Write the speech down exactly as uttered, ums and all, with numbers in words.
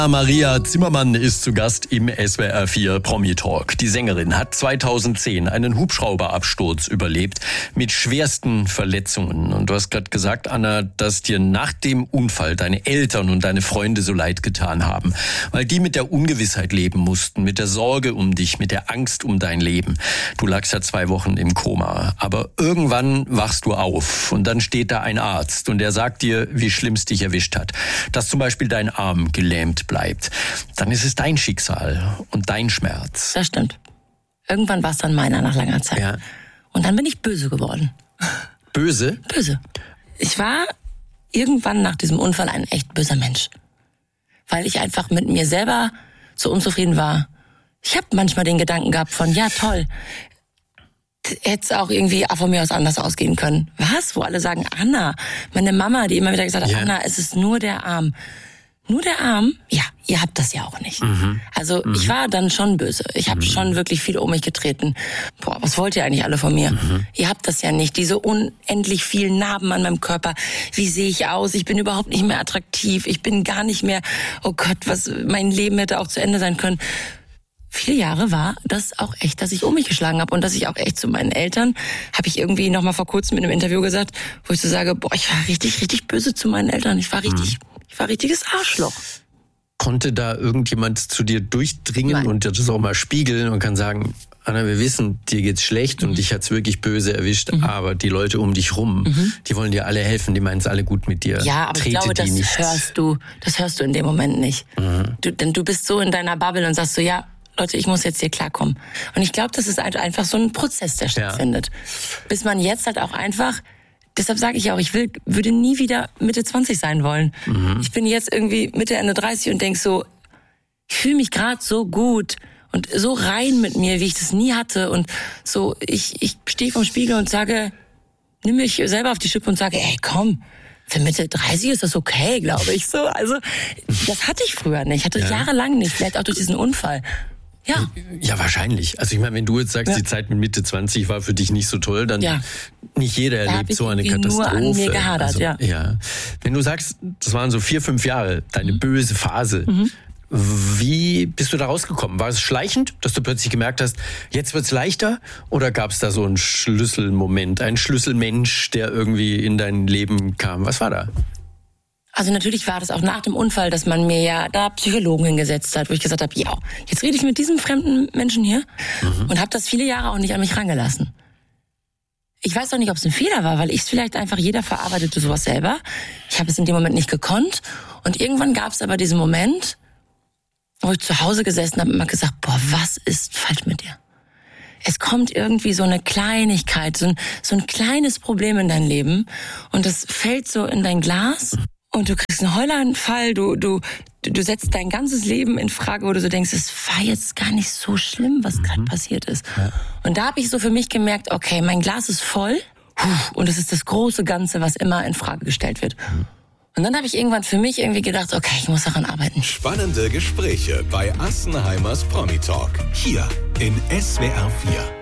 Maria Zimmermann ist zu Gast im S W R vier Promi Talk. Die Sängerin hat zweitausendzehn einen Hubschrauberabsturz überlebt mit schwersten Verletzungen. Und du hast gerade gesagt, Anna, dass dir nach dem Unfall deine Eltern und deine Freunde so leid getan haben, weil die mit der Ungewissheit leben mussten, mit der Sorge um dich, mit der Angst um dein Leben. Du lagst ja zwei Wochen im Koma, aber irgendwann wachst du auf und dann steht da ein Arzt und der sagt dir, wie schlimm es dich erwischt hat, dass zum Beispiel dein Arm gelähmt bleibt. Dann ist es dein Schicksal und dein Schmerz. Das stimmt. Irgendwann war es dann meiner nach langer Zeit. Ja. Und dann bin ich böse geworden. Böse? Böse. Ich war irgendwann nach diesem Unfall ein echt böser Mensch. Weil ich einfach mit mir selber so unzufrieden war. Ich habe manchmal den Gedanken gehabt von, ja toll, hätte es auch irgendwie von mir aus anders ausgehen können. Was? Wo alle sagen, Anna, meine Mama, die immer wieder gesagt hat, ja. Anna, es ist nur der Arm. Nur der Arm? Ja, ihr habt das ja auch nicht. Mhm. Also mhm. ich war dann schon böse. Ich habe mhm. schon wirklich viel um mich getreten. Boah, was wollt ihr eigentlich alle von mir? Mhm. Ihr habt das ja nicht. Diese unendlich vielen Narben an meinem Körper. Wie sehe ich aus? Ich bin überhaupt nicht mehr attraktiv. Ich bin gar nicht mehr, oh Gott, was mein Leben hätte auch zu Ende sein können. Viele Jahre war das auch echt, dass ich um mich geschlagen habe und dass ich auch echt zu meinen Eltern, habe ich irgendwie noch mal vor kurzem in einem Interview gesagt, wo ich so sage, boah, ich war richtig, richtig böse zu meinen Eltern. Ich war richtig, mhm. ich war richtiges Arschloch. Konnte da irgendjemand zu dir durchdringen Nein. und dir das auch mal spiegeln und kann sagen, Anna, wir wissen, dir geht's schlecht mhm. und dich hat's wirklich böse erwischt, mhm. aber die Leute um dich rum, mhm. die wollen dir alle helfen, die meinen es alle gut mit dir. Ja, aber Trete ich glaube, das nicht. hörst du, das hörst du in dem Moment nicht. Mhm. Du, denn du bist so in deiner Bubble und sagst so, ja, Leute, ich muss jetzt hier klarkommen. Und ich glaube, das ist einfach so ein Prozess, der stattfindet. Ja. Bis man jetzt halt auch einfach, deshalb sage ich auch, ich will, würde nie wieder Mitte zwanzig sein wollen. Mhm. Ich bin jetzt irgendwie Mitte, Ende dreißig und denk so, ich fühle mich gerade so gut und so rein mit mir, wie ich das nie hatte. Und so, ich, ich stehe vorm Spiegel und sage, nimm mich selber auf die Schippe und sage, ey, komm, für Mitte dreißig ist das okay, glaube ich. So, also, das hatte ich früher nicht. Ich hatte ja. jahrelang nicht, vielleicht auch durch diesen Unfall. Ja. Ja, wahrscheinlich. Also ich meine, wenn du jetzt sagst, ja. die Zeit mit Mitte zwanzig war für dich nicht so toll, dann ja. nicht jeder da erlebt so eine Katastrophe. Nur an mir gehadert, also, ja. ja. Wenn du sagst, das waren so vier, fünf Jahre, deine mhm. böse Phase, mhm. wie bist du da rausgekommen? War es schleichend, dass du plötzlich gemerkt hast, jetzt wird's leichter? Oder gab es da so einen Schlüsselmoment, einen Schlüsselmensch, der irgendwie in dein Leben kam? Was war da? Also natürlich war das auch nach dem Unfall, dass man mir ja da Psychologen hingesetzt hat, wo ich gesagt habe, ja, jetzt rede ich mit diesem fremden Menschen hier mhm. und habe das viele Jahre auch nicht an mich rangelassen. Ich weiß auch nicht, ob es ein Fehler war, weil ich es vielleicht einfach, jeder verarbeitete sowas selber. Ich habe es in dem Moment nicht gekonnt und irgendwann gab es aber diesen Moment, wo ich zu Hause gesessen habe und immer gesagt, boah, was ist falsch mit dir? Es kommt irgendwie so eine Kleinigkeit, so ein, so ein kleines Problem in dein Leben und das fällt so in dein Glas. Und du kriegst einen Heulanfall, du, du, du setzt dein ganzes Leben in Frage, wo du so denkst, es war jetzt gar nicht so schlimm, was mhm. gerade passiert ist. Ja. Und da habe ich so für mich gemerkt, okay, mein Glas ist voll und es ist das große Ganze, was immer in Frage gestellt wird. Mhm. Und dann habe ich irgendwann für mich irgendwie gedacht, okay, ich muss daran arbeiten. Spannende Gespräche bei Assenheimers Promi Talk. Hier in S W R vier.